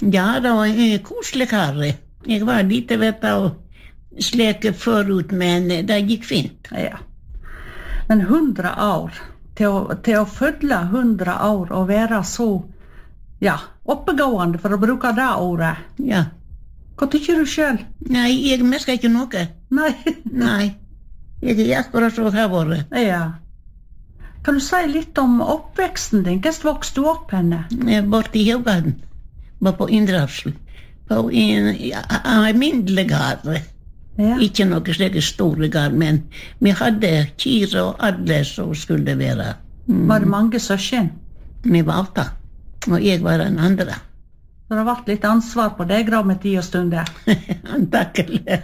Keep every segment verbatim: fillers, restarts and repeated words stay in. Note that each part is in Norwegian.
Ja, det var en koselig karre. Jeg var lite vet og sleke förut, men det gick fint. Ja. Men hundra år, til å, til å følge hundra år og være så, ja, oppegående, for å bruke det ordet. Ja. Hva tykker du selv? Nei, jeg merker ikke noe. Nei. Nei. Jeg er akkurat så her var det. Ja. Kan du si litt om oppveksten din? Hvordan vokste du opp henne? Bort i Haugaden. Var på Indrafsel. På en alminnelig gard. Ja. Ikke noe slik store gard, men vi hadde kyr og alle som skulle være. Mm. Var det mange søsken? Vi var åtta, og jeg var den andre. Så det har vært litt ansvar på deg da med tid og stunder? Antakelig.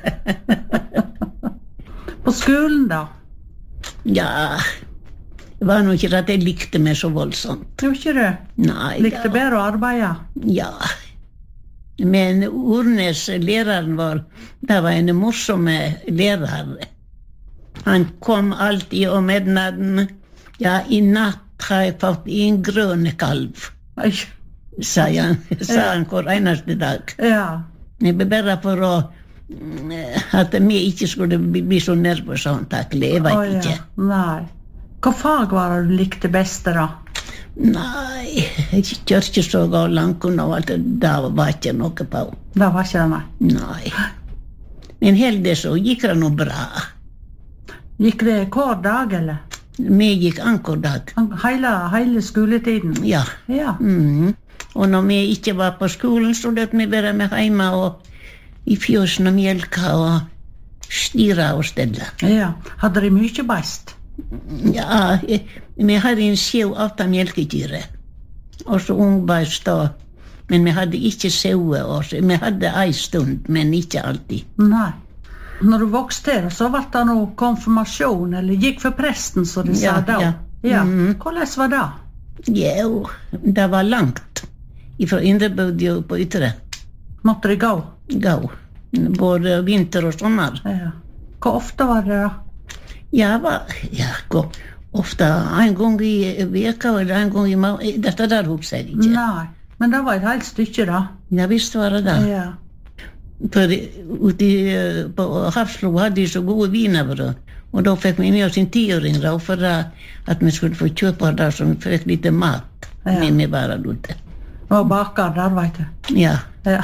På skolen da? Ja, det var nok ikke at jeg likte meg så voldsomt. Jo, ikke du? Nei. Likte da. bedre å arbeide? Ja. Men Ornes, læreren var, det var en morsomme lærer. Han kom alltid om midnatten. Ja, i natt har jeg fått en grønn kalv. Oi. Sa han, sa han hver eneste dag. Ja. Det ble bare for å, at vi ikke skulle bli, bli så nervøse antakelig. Jeg vet oh, ja. ikke. Nei. Hva fag var det du likte best da? Nei, kjørkesåg og lankun og alt det, det var ikke noe på. Det var ikke det, nei? Nei. Men heldig så gikk det noe bra. Gikk det hver dag, eller? Vi gikk anker dag. Hele, hele skoletiden? Ja. Ja. Mm. Og når vi ikke var på skolen, så løt vi være med hjemme og i fjøsen og mjelka og styre og stelle. Ja. Hadde de mye beist? Ja, vi hadde en sjev åtta mjelkedyre. Og så ungbeist da. Men vi hadde ikke sauer også. Vi hadde en stund, men ikke alltid. Nei. Når du vokste her, så var det noe konfirmasjon, eller gikk for presten, så de ja, sa da. Ja. Ja. Mm. Hvordan var det? Jo, det var langt. Fra Indrebødje på Ytre. Måtte de gå? Gå. Både vinter og sommer. Ja. Hvor ofte var det da? Ja, var, ja, gå. Ofte en gang i veka, eller en gang i måneden. Dette der husker jeg ikke. Nei, men det var et helt stykke da. Ja, visst var det da. Ja. For ute på Hafslo hadde de så gode wienerbrød. Og da fikk vi med oss en tiåring da, for at vi skulle få kjøpe det som fikk litt mat. Ja. Med vi bare ute. Og baker der, vet du. Ja. Ja.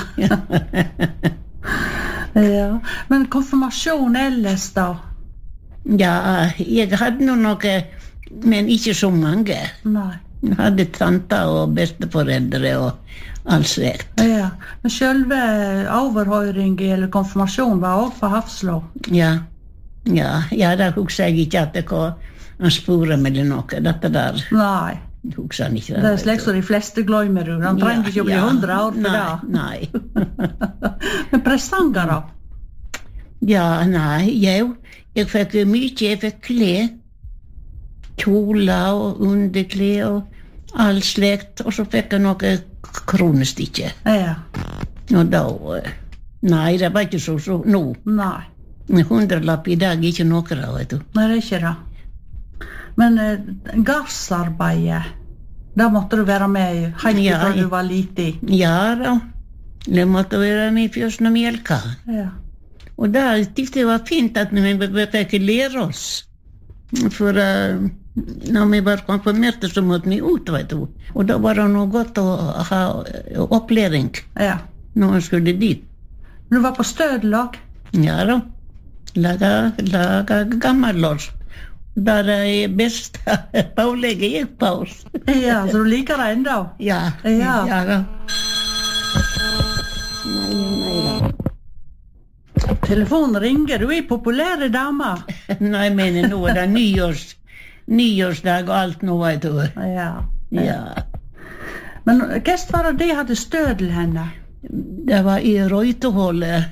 Ja. Men konfirmasjon ellers da? Ja, jeg hadde noe, men ikke så mange. Nei. Jeg hadde tanter og besteforeldre og alt slekt. Ja, men selve overhøring eller konfirmasjon var også på Hafslo? Ja, ja, ja, da husker jeg ikke at det var en spore med noe, dette der. Nei. Husker han ikke det. Det er slik som de fleste glemmer, han trenger ikke å bli hundre år for det. Nei, nei. Men prestanger da? Ja, nei, jeg, jeg fikk mye, jeg fikk klær. Kjoler og underklær og all slekt, og så fikk jeg noe kronestikke. Ja. Og da, nei, det var ikke så, så nå. Nei. Hundrelapp i dag er ikke noe da, vet du. Nei, det er ikke det. Men eh, gardsarbeidet, da måtte du være med helt ja, fra du var liten. Ja da, det måtte være med i fjøsen og mjelka. Ja. Og da tykte det var fint at vi fikk lære oss. For uh, når vi var konfirmerte, så måtte vi ut, vet du. Og da var det noe godt å ha opplæring. Ja. Når man skulle dit. Du var på stødelag? Ja da. Laga, laga gammelårs. Der er best pålegget gikk på oss. Ja, så du liker det enda? Ja. Ja. Ja da. Nei, nei da. Telefonen ringer, du er populære dame. Nei, men nå er det nyårs, nyårsdag og alt nå, vet du. Ja. Ja. Men hva var det de hadde stødel henne? Det var i Røytehålet.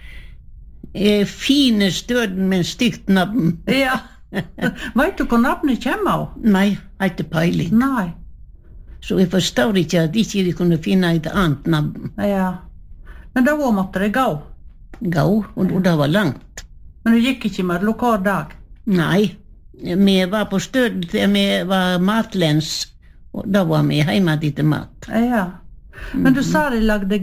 Fine stødel med stygt navn. Ja. Vet du hvor navnet kommer av? Nei, ikke peiling. Nei. Så jeg forstår ikke at ikke de kunne finne et annet navn. Ja. Men da måtte det gå? Gå, og det var langt. Men du gikk ikke med lokal dag? Nei, vi var på stød til vi var matlens, og da var vi hjemme til mat. Ja. Men du sa de lagde